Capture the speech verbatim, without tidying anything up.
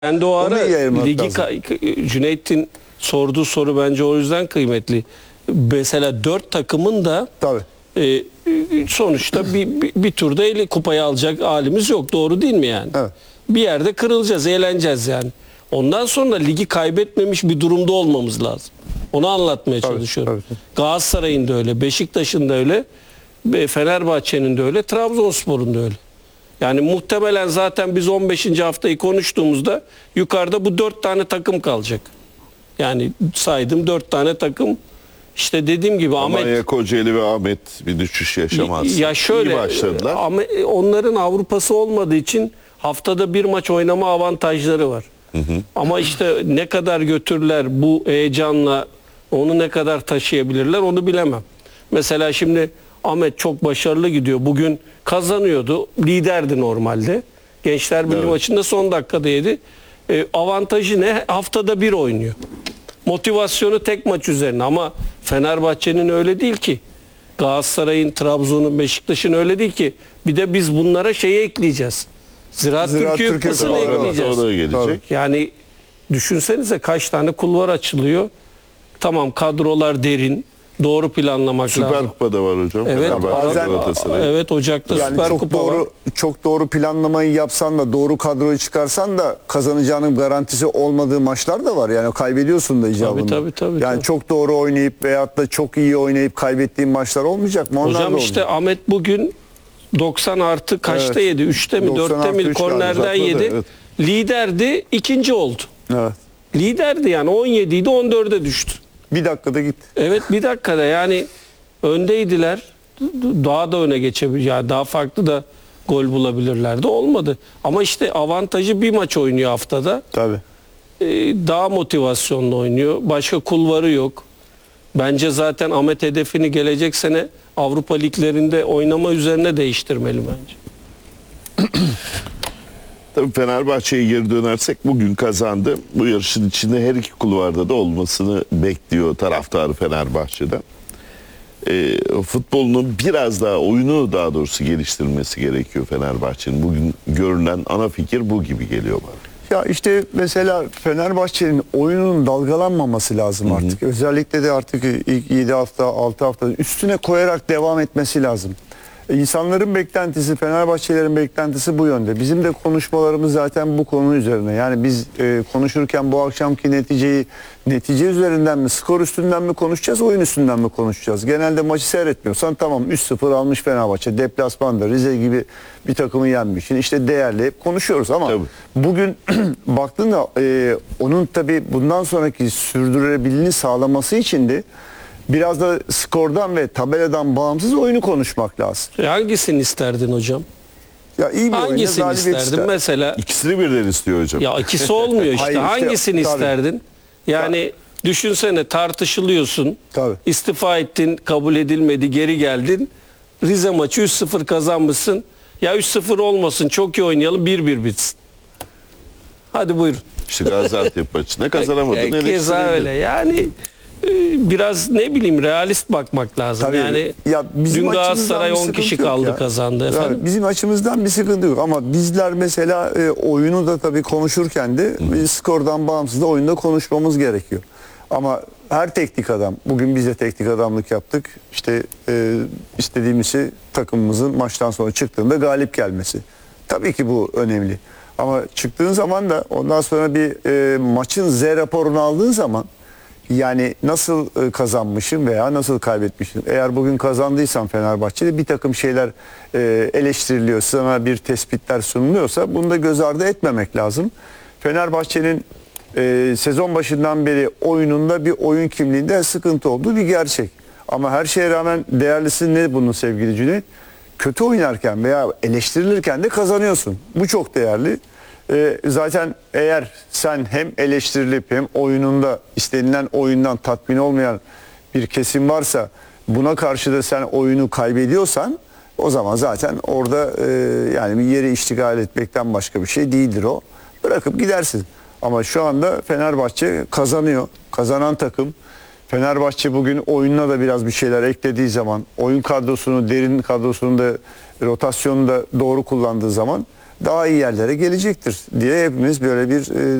Ben de o ara ligi Cüneyt'in sorduğu soru bence o yüzden kıymetli. Mesela dört takımın da e, sonuçta bir, bir, bir turda eli kupayı alacak halimiz yok. Doğru değil mi yani? Evet. Bir yerde kırılacağız, eğleneceğiz yani. Ondan sonra ligi kaybetmemiş bir durumda olmamız lazım. Onu anlatmaya tabii, çalışıyorum. tabii. Galatasaray'ın da öyle, Beşiktaş'ın da öyle, Fenerbahçe'nin de öyle, Trabzonspor'un da öyle. Yani muhtemelen zaten biz on beşinci haftayı konuştuğumuzda yukarıda bu dört tane takım kalacak. Yani saydım dört tane takım. İşte dediğim gibi Almanya, Ahmet, Kocaeli ve Ahmet bir düşüş yaşamaz. ya şöyle, İyi başladılar. Ahmet, onların Avrupa'sı olmadığı için haftada bir maç oynama avantajları var. Hı hı. Ama işte ne kadar götürürler bu heyecanla, onu ne kadar taşıyabilirler onu bilemem. Mesela şimdi Ahmet çok başarılı gidiyor. Bugün kazanıyordu. Liderdi normalde. Gençler Birliği evet. maçında son dakikada yedi. E, avantajı ne? Haftada bir oynuyor. Motivasyonu tek maç üzerine ama Fenerbahçe'nin öyle değil ki. Galatasaray'ın, Trabzon'un, Beşiktaş'ın öyle değil ki. Bir de biz bunlara şeyi ekleyeceğiz. Ziraat, Ziraat Türkiye Kupası'nı ekleyeceğiz. O da gelecek. Yani düşünsenize kaç tane kulvar açılıyor. Tamam, kadrolar derin. Doğru planlamak Süper lazım. Süper Kupa da var hocam. Evet, bazen, evet Ocak'ta yani Süper çok Kupa doğru, var. Çok doğru planlamayı yapsan da doğru kadroyu çıkarsan da kazanacağının garantisi olmadığı maçlar da var. Yani kaybediyorsun da icabında. Tabii, tabii, tabii, yani tabii. çok doğru oynayıp veyahut da çok iyi oynayıp kaybettiğin maçlar olmayacak mı? Onlar hocam işte Ahmet bugün doksan artı kaçta evet. yedi? üçte mi dörtte mi kornerden yedi. Evet. Liderdi, ikinci oldu. Evet. Liderdi yani on yedi idi on dörde düştü. Bir dakikada gitti. Evet, bir dakikada yani öndeydiler. Daha da öne geçebilir. Yani daha farklı da gol bulabilirlerdi. Olmadı. Ama işte avantajı bir maç oynuyor haftada. Tabii. Ee, daha motivasyonlu oynuyor. Başka kulvarı yok. Bence zaten Ahmet hedefini gelecek sene Avrupa liglerinde oynama üzerine değiştirmeli bence. Tabii Fenerbahçe'ye geri dönersek bugün kazandı. Bu yarışın içinde her iki kulvarda da olmasını bekliyor taraftarı Fenerbahçe'den. E, futbolunun biraz daha, oyunu daha doğrusu geliştirmesi gerekiyor Fenerbahçe'nin. Bugün görünen ana fikir bu gibi geliyor bana. Ya işte mesela Fenerbahçe'nin oyunun dalgalanmaması lazım Hı-hı. artık. Özellikle de artık ilk yedi hafta, altı hafta üstüne koyarak devam etmesi lazım. İnsanların beklentisi, Fenerbahçelerin beklentisi bu yönde. Bizim de konuşmalarımız zaten bu konu üzerine. Yani biz e, konuşurken bu akşamki neticeyi netice üzerinden mi, skor üstünden mi konuşacağız, oyun üstünden mi konuşacağız? Genelde maçı seyretmiyorsan tamam üç sıfır almış Fenerbahçe, deplasmanda Rize gibi bir takımı yenmiş. İşte değerli hep konuşuyoruz ama tabii. Bugün baktığında e, onun tabii bundan sonraki sürdürülebilirliğini sağlaması için de biraz da skordan ve tabeladan bağımsız oyunu konuşmak lazım. E hangisini isterdin hocam? Ya iyi bir hangisini oyunu isterdin ister. mesela? İkisini birden istiyor hocam. Ya ikisi olmuyor işte. Hayır, işte hangisini tabii. isterdin? Yani tabii. Düşünsene tartışılıyorsun. Tabii. İstifa ettin, kabul edilmedi, geri geldin. Rize maçı üç sıfır kazanmışsın. Ya üç sıfır olmasın, çok iyi oynayalım, bir bir bitsin. Hadi buyurun. İşte Gaziantep maçında kazanamadın. E, keza öyle yani. Biraz ne bileyim realist bakmak lazım. Tabii, yani ya dün Galatasaray on kişi kaldı ya. kazandı efendim. Yani bizim açımızdan bir sıkıntı yok ama bizler mesela e, oyunu da tabii konuşurken de e, skordan bağımsız da oyunda konuşmamız gerekiyor. Ama her teknik adam, bugün biz de teknik adamlık yaptık. İşte e, istediğimiz şey takımımızın maçtan sonra çıktığında galip gelmesi. Tabii ki bu önemli. Ama çıktığın zaman da ondan sonra bir e, maçın Z raporunu aldığın zaman yani nasıl kazanmışım veya nasıl kaybetmişim. Eğer bugün kazandıysan Fenerbahçe'de bir takım şeyler eleştiriliyor, sana bir tespitler sunuluyorsa bunu da göz ardı etmemek lazım. Fenerbahçe'nin e, sezon başından beri oyununda bir oyun kimliğinde sıkıntı olduğu bir gerçek. Ama her şeye rağmen değerlisi ne bunun sevgili Cüneyt? Kötü oynarken veya eleştirilirken de kazanıyorsun. Bu çok değerli. Ee, zaten eğer sen hem eleştirilip hem oyununda istenilen oyundan tatmin olmayan bir kesim varsa buna karşı da sen oyunu kaybediyorsan o zaman zaten orada e, yani bir yeri iştigal etmekten başka bir şey değildir o. Bırakıp gidersin. Ama şu anda Fenerbahçe kazanıyor. Kazanan takım. Fenerbahçe bugün oyununa da biraz bir şeyler eklediği zaman, oyun kadrosunu, derin kadrosunu da rotasyonu da doğru kullandığı zaman daha iyi yerlere gelecektir diye hepimiz böyle bir e,